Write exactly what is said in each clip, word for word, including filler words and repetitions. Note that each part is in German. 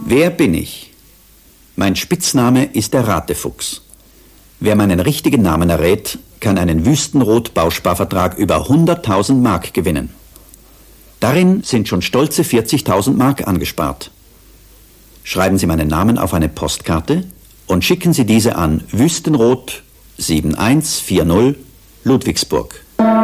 Wer bin ich? Mein Spitzname ist der Ratefuchs. Wer meinen richtigen Namen errät, kann einen Wüstenrot-Bausparvertrag über hunderttausend Mark gewinnen. Darin sind schon stolze vierzigtausend Mark angespart. Schreiben Sie meinen Namen auf eine Postkarte und schicken Sie diese an Wüstenrot sieben eins vier null Ludwigsburg.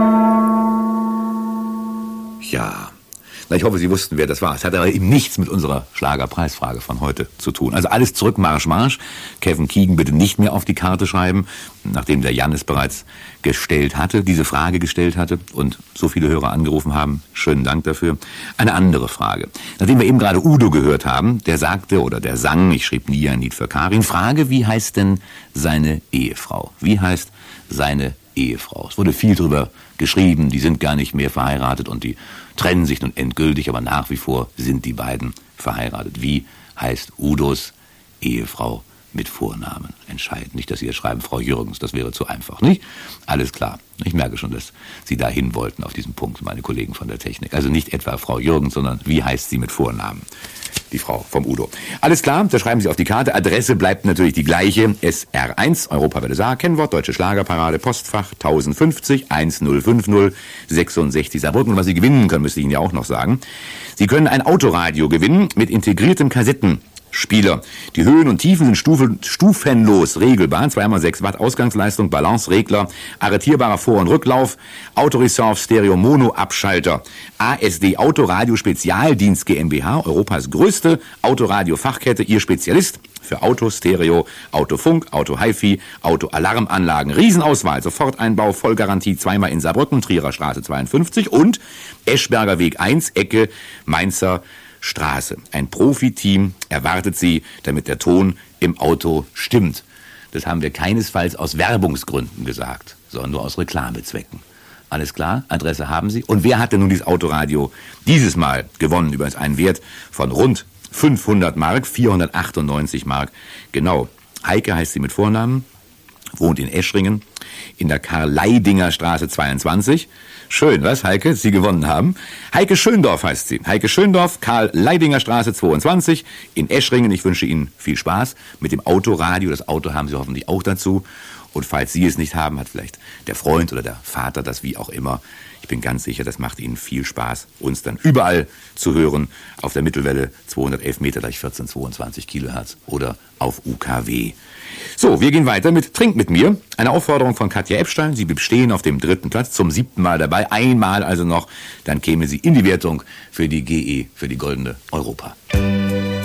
Ja, na, ich hoffe, Sie wussten, wer das war. Es hat aber eben nichts mit unserer Schlagerpreisfrage von heute zu tun. Also alles zurück, Marsch, Marsch. Kevin Keegan bitte nicht mehr auf die Karte schreiben, nachdem der Jan es bereits gestellt hatte, diese Frage gestellt hatte und so viele Hörer angerufen haben. Schönen Dank dafür. Eine andere Frage. Nachdem wir eben gerade Udo gehört haben, der sagte oder der sang, ich schrieb nie ein Lied für Karin, Frage, wie heißt denn seine Ehefrau? Wie heißt seine Ehefrau? Es wurde viel drüber geschrieben, die sind gar nicht mehr verheiratet und die trennen sich nun endgültig, aber nach wie vor sind die beiden verheiratet. Wie heißt Udos Ehefrau mit Vornamen? Entscheidend. Nicht, dass Sie jetzt schreiben, Frau Jürgens, das wäre zu einfach, nicht? Alles klar. Ich merke schon, dass Sie dahin wollten auf diesen Punkt, meine Kollegen von der Technik. Also nicht etwa Frau Jürgens, sondern wie heißt sie mit Vornamen? Die Frau vom Udo. Alles klar, da schreiben Sie auf die Karte. Adresse bleibt natürlich die gleiche. S R eins, Europawelle Saar, Kennwort, Deutsche Schlagerparade, Postfach tausendfünfzig eintausendzufünfzig sechsundsechzig Saarbrücken. Und was Sie gewinnen können, müsste ich Ihnen ja auch noch sagen. Sie können ein Autoradio gewinnen mit integriertem Kassettenspieler. Die Höhen und Tiefen sind stufen, stufenlos regelbar. zwei mal sechs Watt Ausgangsleistung, Balanceregler, arretierbarer Vor- und Rücklauf, Autoresolve Stereo Mono Abschalter, A S D Autoradio Spezialdienst GmbH, Europas größte Autoradio-Fachkette, Ihr Spezialist für Auto, Stereo, Autofunk, Auto-Hi-Fi, Auto-Alarmanlagen, Riesenauswahl, Soforteinbau, Vollgarantie, zweimal in Saarbrücken, Trierer Straße zweiundfünfzig und Eschberger Weg eins, Ecke Mainzer Straße. Ein Profiteam erwartet Sie, damit der Ton im Auto stimmt. Das haben wir keinesfalls aus Werbungsgründen gesagt, sondern nur aus Reklamezwecken. Alles klar, Adresse haben Sie. Und wer hat denn nun dieses Autoradio dieses Mal gewonnen? Über einen Wert von rund fünfhundert Mark, vierhundertachtundneunzig Mark. Genau, Heike heißt sie mit Vornamen, wohnt in Eschringen, in der Karl-Leidinger Straße zweiundzwanzig. Schön, was, Heike, Sie gewonnen haben. Heike Schöndorf heißt sie. Heike Schöndorf, Karl-Leidinger Straße zweiundzwanzig in Eschringen. Ich wünsche Ihnen viel Spaß mit dem Autoradio. Das Auto haben Sie hoffentlich auch dazu. Und falls Sie es nicht haben, hat vielleicht der Freund oder der Vater das, wie auch immer. Ich bin ganz sicher, das macht Ihnen viel Spaß, uns dann überall zu hören. Auf der Mittelwelle zweihundertelf Meter gleich vierzehnhundertzweiundzwanzig Kilohertz oder auf U K W. So, wir gehen weiter mit Trink mit mir. Eine Aufforderung von Katja Epstein. Sie bestehen auf dem dritten Platz, zum siebten Mal dabei. Einmal also noch, dann käme sie in die Wertung für die G E, für die Goldene Europa.